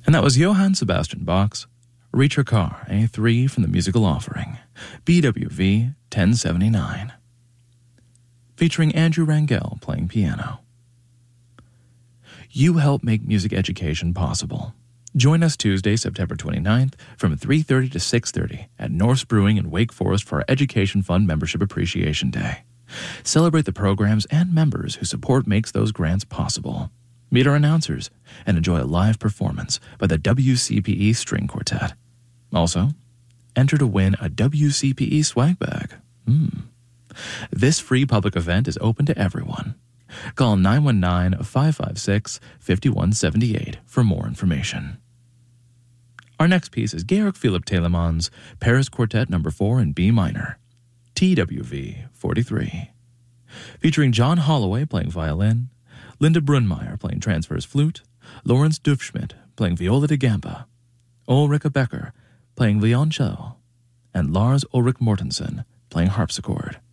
And that was Johann Sebastian Bach's Reach Your Car, A3 from the Musical Offering, BWV 1079, featuring Andrew Rangel playing piano. You help make music education possible. Join us Tuesday, September 29th from 3:30 to 6:30 at Norse Brewing in Wake Forest for our Education Fund Membership Appreciation Day. Celebrate the programs and members whose support makes those grants possible. Meet our announcers and enjoy a live performance by the WCPE String Quartet. Also, enter to win a WCPE swag bag. This free public event is open to everyone. Call 919-556-5178 for more information. Our next piece is Georg Philipp Telemann's Paris Quartet No. 4 in B minor, TWV 43, featuring John Holloway playing violin, Linda Brunmeier playing transverse flute, Lawrence Dufschmidt playing viola da gamba, Ulrika Becker playing violoncello, and Lars Ulrich Mortensen playing harpsichord.